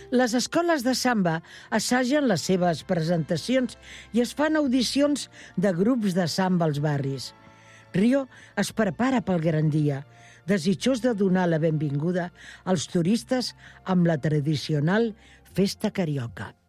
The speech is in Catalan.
Les escoles de samba assagen les seves presentacions i es fan audicions de grups de samba als barris. Rio es prepara pel gran dia, desitjós de donar la benvinguda als turistes amb la tradicional festa carioca.